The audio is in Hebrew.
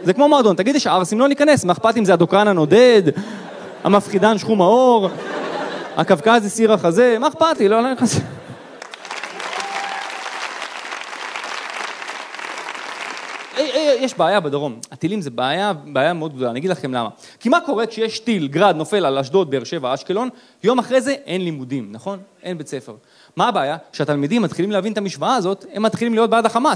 זה כמו מועדון, תגיד, יש ערסים, לא ניכנס, מה אכפת אם זה הדוקרן הנודד, המפחידן שחום האור, הקווקזי סיר החזה, מה אכפת לי, לא נכנס. יש בעיה בדרום, הטילים זה בעיה מאוד גדולה, אני אגיד לכם למה. כי מה קורה כשיש טיל, גרד, נופל על אשדוד, באר שבע, אשקלון, יום אחרי זה אין לימודים, נכון? אין בית ספר. מה הבעיה? כשהתלמידים מתחילים להבין את המשוואה הזאת, הם מתחילים להיות בעד החמאס.